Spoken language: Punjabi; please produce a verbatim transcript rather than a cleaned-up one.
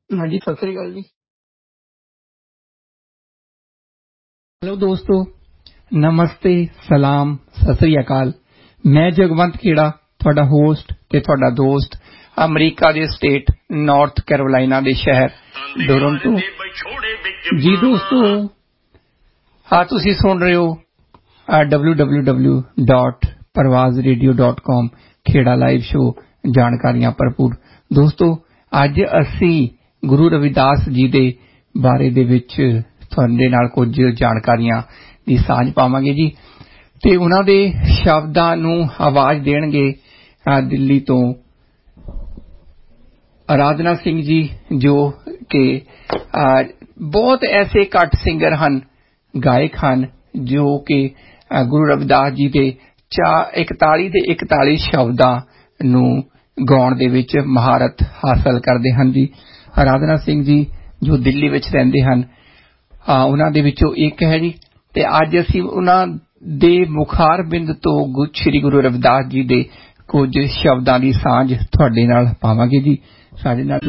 हाँ जी, सत श्री अकाल जी। हेलो दोस्तों, नमस्ते, सलाम, सत श्री अकाल। मैं जगवंत खेड़ा, ਤੁਹਾਡਾ ਹੋਸਟ ਤੇ ਤੁਹਾਡਾ ਦੋਸਤ ਅਮਰੀਕਾ ਦੇ ਸਟੇਟ ਨਾਰਥ ਕੈਰੋਲਾਈਨਾ ਦੇ ਸ਼ਹਿਰ ਟੋਰਾਂਟੋ। ਜੀ ਦੋਸਤੋ, ਹਾਂ ਤੁਸੀਂ ਸੁਣ ਰਹੇ ਹੋ ਡਬਲਿਊ ਡਬਲਿਊ ਡਬਲਿਊ ਡਾਟ ਪਰਵਾਜ਼ ਰੇਡੀਓ ਡਾਟ ਕਾਮ ਖੇੜਾ ਲਾਈਵ ਸ਼ੋ, ਜਾਣਕਾਰੀਆਂ ਭਰਪੂਰ। ਦੋਸਤੋ, ਅੱਜ ਅਸੀਂ ਗੁਰੂ ਰਵਿਦਾਸ ਜੀ ਦੇ ਬਾਰੇ ਦੇ ਵਿੱਚ ਤੁਹਾਡੇ ਨਾਲ ਕੁਝ ਜਾਣਕਾਰੀਆਂ ਦੀ ਸਾਂਝ ਪਾਵਾਂਗੇ ਜੀ, ਤੇ ਉਹਨਾਂ ਦੇ ਸ਼ਬਦਾਂ ਨੂੰ ਆਵਾਜ਼ ਦੇਣਗੇ ਦਿੱਲੀ ਤੋਂ ਅਰਾਧਨਾ ਸਿੰਘ ਜੀ, ਜੋ ਕਿ ਬਹੁਤ ਐਸੇ ਘੱਟ ਸਿੰਗਰ ਹਨ, ਗਾਇਕ ਹਨ, ਜੋ ਕਿ ਗੁਰੂ ਰਵਿਦਾਸ ਜੀ ਦੇ ਚਾ ਇਕਤਾਲੀ ਦੇ ਇਕਤਾਲੀ ਸ਼ਬਦਾਂ ਨੂੰ ਗਾਉਣ ਦੇ ਵਿੱਚ ਮਹਾਰਤ ਹਾਸਲ ਕਰਦੇ ਹਨ ਜੀ। ਅਰਾਧਨਾ ਸਿੰਘ ਜੀ ਜੋ ਦਿੱਲੀ ਵਿੱਚ ਰਹਿੰਦੇ ਹਨ, ਉਹਨਾਂ ਦੇ ਵਿੱਚੋਂ ਇੱਕ ਹੈ ਜੀ। ਤੇ ਅੱਜ ਅਸੀਂ ਉਹਨਾਂ ਦੇ ਮੁਖਾਰ ਬਿੰਦ ਤੋਂ ਸ੍ਰੀ ਗੁਰੂ ਰਵਿਦਾਸ ਜੀ ਦੇ ਕੁਝ ਸ਼ਬਦਾਂ ਦੀ ਸਾਂਝ ਤੁਹਾਡੇ ਨਾਲ ਪਾਵਾਂਗੇ ਜੀ। ਸਾਡੇ ਨਾਲ